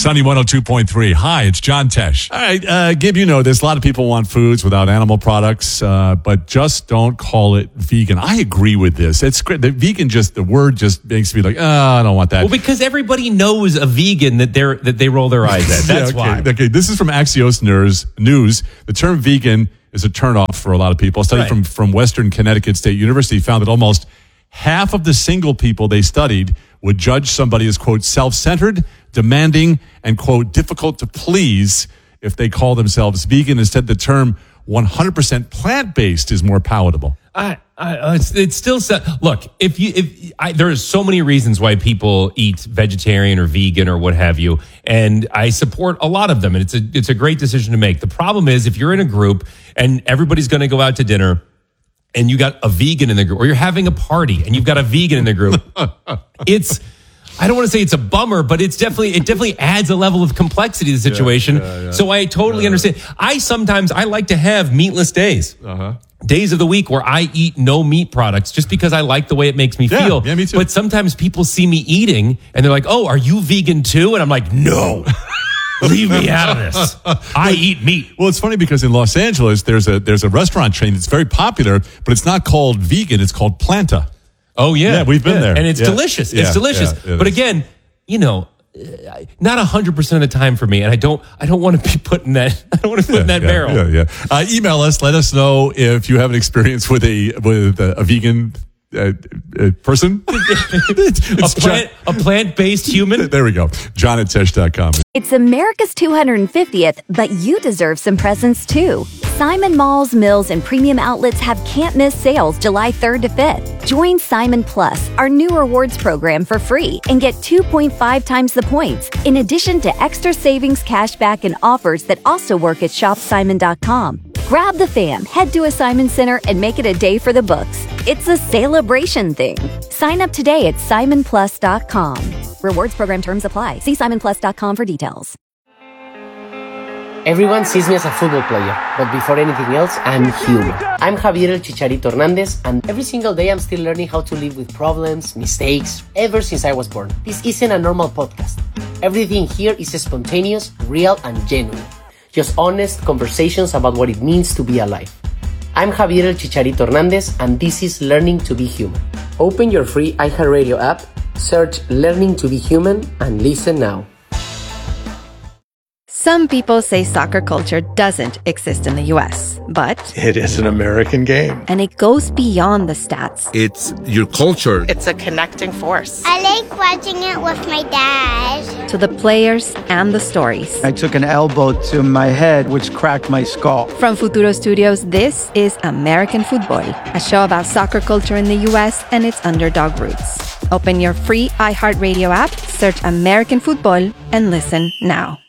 Sunny 102.3. Hi, it's John Tesh. All right, Gib, you know this. A lot of people want foods without animal products, but just don't call it vegan. I agree with this. It's great. The vegan the word just makes me like, I don't want that. Well, because everybody knows a vegan that they roll their eyes at. That's why. Okay, this is from Axios News. The term vegan is a turnoff for a lot of people. A study from Western Connecticut State University found that almost half of the single people they studied would judge somebody as, quote, self-centered, demanding, and, quote, difficult to please if they call themselves vegan. Instead, the term 100% plant-based is more palatable. It's still look. There are so many reasons why people eat vegetarian or vegan or what have you, and I support a lot of them. And it's a great decision to make. The problem is if you're in a group and everybody's going to go out to dinner, and you got a vegan in the group, or you're having a party and you've got a vegan in the group, I don't want to say it's a bummer, but it definitely adds a level of complexity to the situation. Yeah. So I totally understand. I like to have meatless days. Days of the week where I eat no meat products just because I like the way it makes me feel. Yeah, me too. But sometimes people see me eating and they're like, "Oh, are you vegan too?" And I'm like, "No." Leave me out of this. I eat meat. Well, it's funny because in Los Angeles, there's a restaurant chain that's very popular, but it's not called vegan. It's called Planta. Oh, yeah. Yeah, we've been there. And it's delicious. It's delicious. But again, not 100% of the time for me. And I don't want to be put in that. I don't want to put in that barrel. Email us. Let us know if you have an experience with a vegan person. a plant-based human. There we go. John@tesh.com. It's America's 250th, but you deserve some presents too. Simon Malls, Mills, and premium outlets have can't-miss sales July 3rd to 5th. Join Simon Plus, our new rewards program, for free and get 2.5 times the points, in addition to extra savings, cashback, and offers that also work at shopsimon.com. Grab the fam, head to a Simon Center, and make it a day for the books. It's a celebration thing. Sign up today at simonplus.com. Rewards program terms apply. See simonplus.com for details. Everyone sees me as a football player, but before anything else, I'm human. I'm Javier El Chicharito Hernandez, and every single day I'm still learning how to live with problems, mistakes, ever since I was born. This isn't a normal podcast. Everything here is spontaneous, real, and genuine. Just honest conversations about what it means to be alive. I'm Javier El Chicharito Hernandez, and this is Learning to be Human. Open your free iHeartRadio app, search Learning to be Human, and listen now. Some people say soccer culture doesn't exist in the U.S., but it is an American game. And it goes beyond the stats. It's your culture. It's a connecting force. I like watching it with my dad. To the players and the stories. I took an elbow to my head, which cracked my skull. From Futuro Studios, this is American Football, a show about soccer culture in the U.S. and its underdog roots. Open your free iHeartRadio app, search American Football, and listen now.